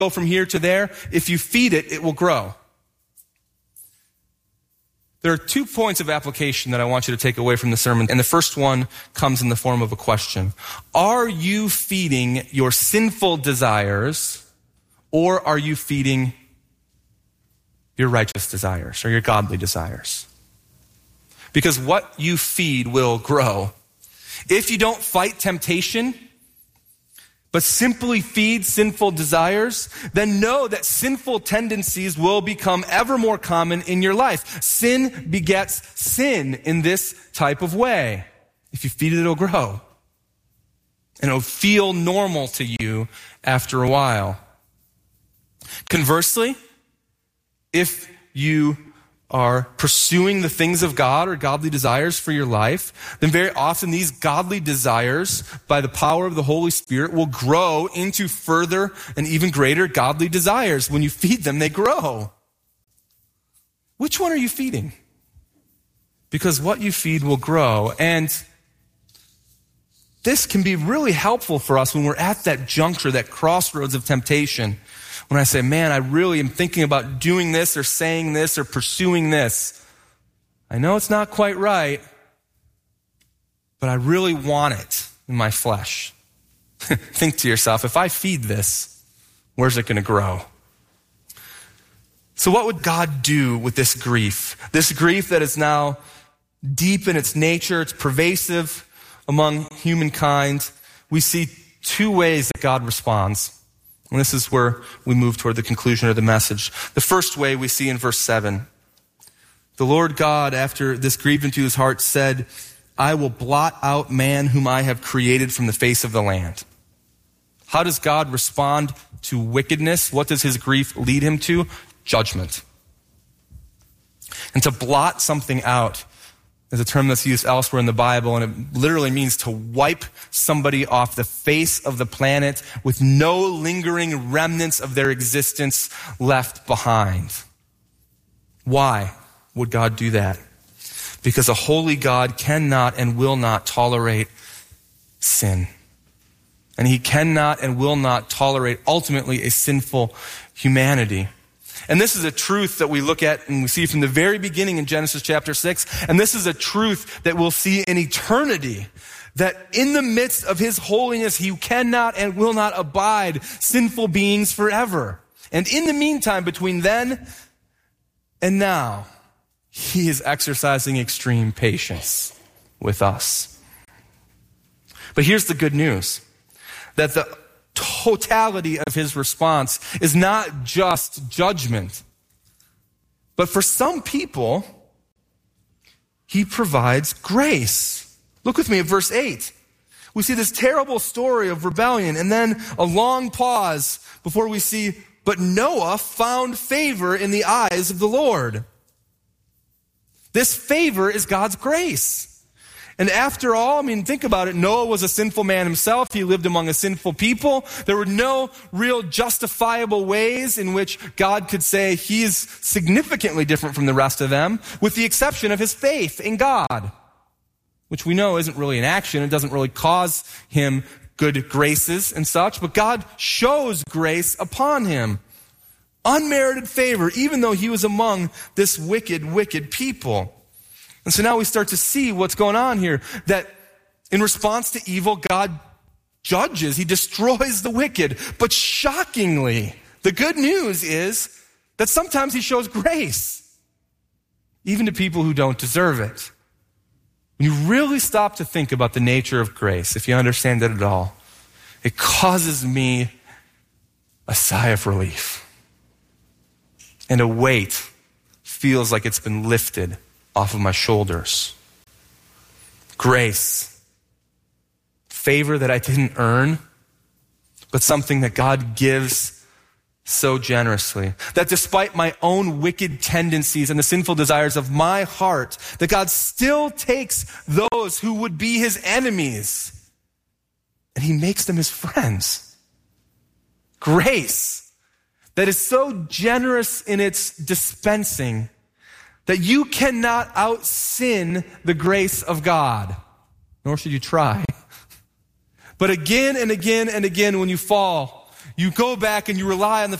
go from here to there. If you feed it, it will grow. There are 2 points of application that I want you to take away from the sermon, and the first one comes in the form of a question. Are you feeding your sinful desires, or are you feeding your righteous desires or your godly desires? Because what you feed will grow. If you don't fight temptation, but simply feed sinful desires, then know that sinful tendencies will become ever more common in your life. Sin begets sin in this type of way. If you feed it, it'll grow. And it'll feel normal to you after a while. Conversely, if you are pursuing the things of God or godly desires for your life, then very often these godly desires, by the power of the Holy Spirit, will grow into further and even greater godly desires. When you feed them, they grow. Which one are you feeding? Because what you feed will grow. And this can be really helpful for us when we're at that juncture, that crossroads of temptation. When I say, man, I really am thinking about doing this or saying this or pursuing this. I know it's not quite right, but I really want it in my flesh. Think to yourself, if I feed this, where's it going to grow? So what would God do with this grief? This grief that is now deep in its nature, it's pervasive among humankind. We see 2 ways that God responds. And this is where we move toward the conclusion of the message. The first way we see in verse 7. The Lord God, after this grieved into his heart, said, I will blot out man whom I have created from the face of the land. How does God respond to wickedness? What does his grief lead him to? Judgment. And to blot something out is a term that's used elsewhere in the Bible, and it literally means to wipe somebody off the face of the planet with no lingering remnants of their existence left behind. Why would God do that? Because a holy God cannot and will not tolerate sin. And he cannot and will not tolerate ultimately a sinful humanity. And this is a truth that we look at and we see from the very beginning in Genesis chapter 6. And this is a truth that we'll see in eternity. That in the midst of his holiness, he cannot and will not abide sinful beings forever. And in the meantime, between then and now, he is exercising extreme patience with us. But here's the good news. That the totality of his response is not just judgment, but for some people, he provides grace. Look with me at verse 8. We see this terrible story of rebellion, and then a long pause before we see, but Noah found favor in the eyes of the Lord. This favor is God's grace. And after all, think about it. Noah was a sinful man himself. He lived among a sinful people. There were no real justifiable ways in which God could say he's significantly different from the rest of them, with the exception of his faith in God, which we know isn't really an action. It doesn't really cause him good graces and such, but God shows grace upon him. Unmerited favor, even though he was among this wicked people. And so now we start to see what's going on here. That in response to evil, God judges. He destroys the wicked. But shockingly, the good news is that sometimes he shows grace, even to people who don't deserve it. When you really stop to think about the nature of grace, if you understand it at all, it causes me a sigh of relief. And a weight feels like it's been lifted off of my shoulders. Grace. Favor that I didn't earn, but something that God gives so generously. That despite my own wicked tendencies and the sinful desires of my heart, that God still takes those who would be his enemies and he makes them his friends. Grace that is so generous in its dispensing that you cannot out-sin the grace of God, nor should you try. But again and again and again, when you fall, you go back and you rely on the